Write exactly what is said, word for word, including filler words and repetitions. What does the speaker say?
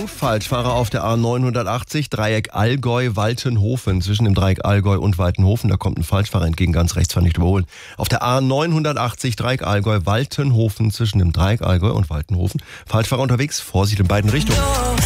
Falschfahrer auf der A neunhundertachtzig, Dreieck Allgäu-Waltenhofen. Zwischen dem Dreieck Allgäu und Waltenhofen, da kommt ein Falschfahrer entgegen, ganz rechts, kann nicht überholen. Auf der A neunhundertachtzig, Dreieck Allgäu-Waltenhofen, zwischen dem Dreieck Allgäu und Waltenhofen. Falschfahrer unterwegs, Vorsicht in beiden Richtungen.